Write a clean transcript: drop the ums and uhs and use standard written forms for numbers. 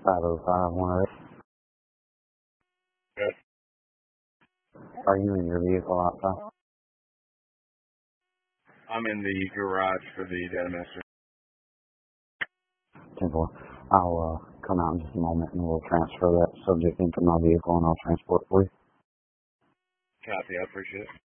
505 Yes. Are you in your vehicle outside? I'm in the garage for the data master. 10-4. I'll come out in just a moment and we'll transfer that subject into my vehicle and I'll transport it for you. Copy, I appreciate it.